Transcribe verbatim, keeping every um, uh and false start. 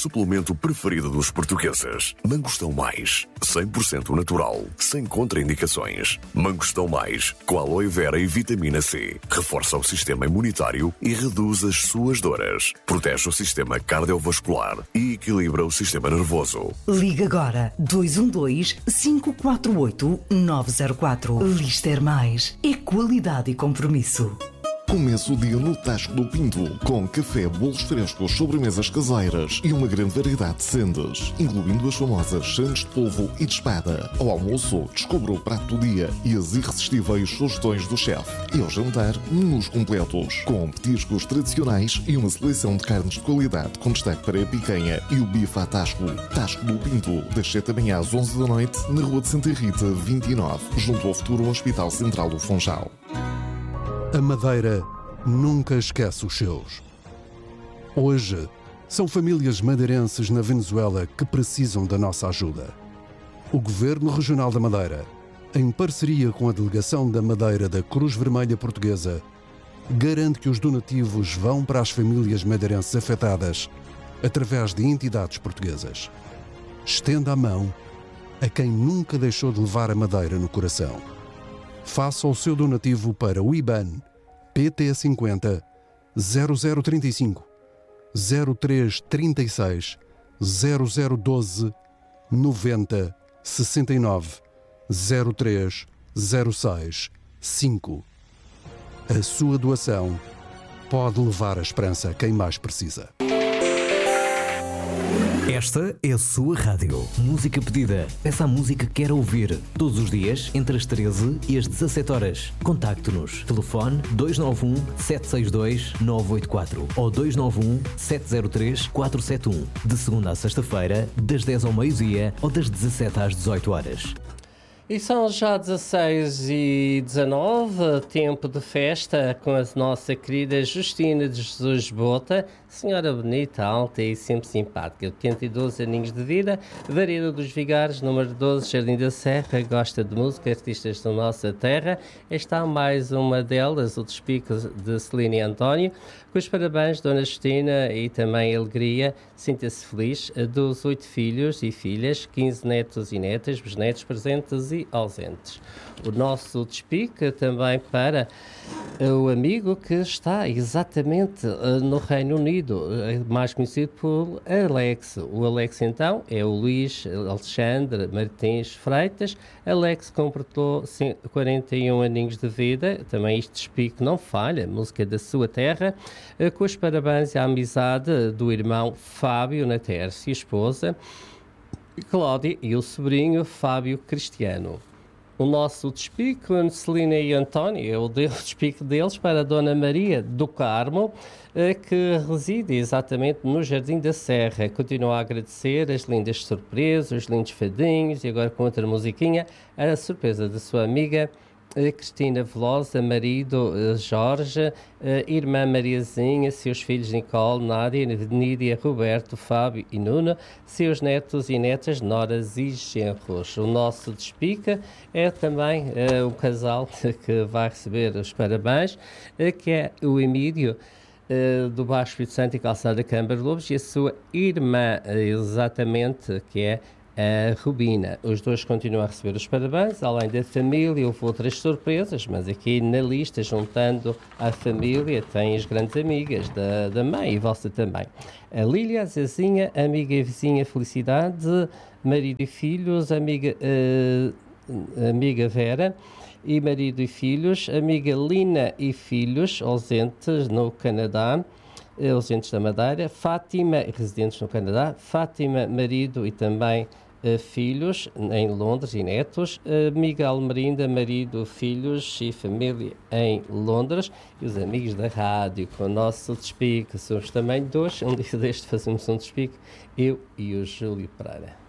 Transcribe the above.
suplemento preferido dos portugueses. Mangostão Mais, cem por cento natural, sem contraindicações. Mangostão Mais, com aloe vera e vitamina C. Reforça o sistema imunitário e reduz as suas dores. Protege o sistema cardiovascular e equilibra o sistema nervoso. Liga agora dois um dois, cinco quatro oito, nove zero quatro. Lister Mais é qualidade e compromisso. Começa o dia no Tasco do Pinto, com café, bolos frescos, sobremesas caseiras e uma grande variedade de sendas, incluindo as famosas sandes de polvo e de espada. Ao almoço, descubra o prato do dia e as irresistíveis sugestões do chefe. E ao jantar, menus completos, com petiscos tradicionais e uma seleção de carnes de qualidade, com destaque para a picanha e o bife à Tasco. Tasco do Pinto, das sete da manhã às onze da noite, na Rua de Santa Rita, vinte e nove, junto ao futuro Hospital Central do Funchal. A Madeira nunca esquece os seus. Hoje, são famílias madeirenses na Venezuela que precisam da nossa ajuda. O Governo Regional da Madeira, em parceria com a Delegação da Madeira da Cruz Vermelha Portuguesa, garante que os donativos vão para as famílias madeirenses afetadas através de entidades portuguesas. Estenda a mão a quem nunca deixou de levar a Madeira no coração. Faça o seu donativo para o I B A N P T cinquenta, zero zero trinta e cinco, zero três trinta e seis, zero zero doze, noventa, sessenta e nove, zero três zero seis, cinco. A sua doação pode levar a esperança a quem mais precisa. Esta é a sua rádio. Música pedida. Peça a música que quer ouvir. Todos os dias, entre as treze e as dezassete horas. Contacte-nos. Telefone dois nove um, sete seis dois, nove oito quatro ou dois nove um, sete zero três, quatro sete um. De segunda a sexta-feira, das dez ao meio-dia ou das dezassete às dezoito horas. E são já dezasseis e dezanove, tempo de festa com a nossa querida Justina de Jesus Bota, senhora bonita, alta e sempre simpática, oitenta e dois aninhos de vida, Vareda dos Vigares, número doze, Jardim da Serra, gosta de música, artistas da nossa terra. Está mais uma delas, o despique de Celina e António, com os parabéns, Dona Justina, e também a alegria, sinta-se feliz, dos oito filhos e filhas, quinze netos e netas, bisnetos presentes e ausentes. O nosso despique também para o amigo que está exatamente no Reino Unido, mais conhecido por Alex. O Alex, então, é o Luís Alexandre Martins Freitas. Alex completou quarenta e um aninhos de vida, também este despique não falha, música da sua terra, com os parabéns à amizade do irmão Fábio Natércio, esposa Cláudia e o sobrinho Fábio Cristiano. O nosso despique, Celina e António, é o despique deles para a Dona Maria do Carmo, que reside exatamente no Jardim da Serra. Continua a agradecer as lindas surpresas, os lindos fadinhos e agora com outra musiquinha, a surpresa da sua amiga Cristina Velosa, marido Jorge, irmã Mariazinha, seus filhos Nicole, Nádia, Nídia, Roberto, Fábio e Nuno, seus netos e netas, noras e genros. O nosso despica é também uh, um casal que vai receber os parabéns, uh, que é o Emílio, uh, do Baixo Espírito Santo e Calçada Câmara Lobos, e a sua irmã, uh, exatamente, que é a Rubina. Os dois continuam a receber os parabéns. Além da família, houve outras surpresas, mas aqui na lista, juntando a família, tem as grandes amigas da, da mãe e vossa também. A Lília, a Zezinha, amiga e vizinha Felicidade, marido e filhos, amiga, uh, amiga Vera e marido e filhos, amiga Lina e filhos, ausentes no Canadá, ausentes da Madeira, Fátima, residentes no Canadá, Fátima, marido e também uh, filhos em Londres e netos, uh, Miguel Merinda, marido, filhos e família em Londres, e os amigos da rádio com o nosso despique. Somos também dois, um dia deste fazemos um despique, eu e o Júlio Pereira.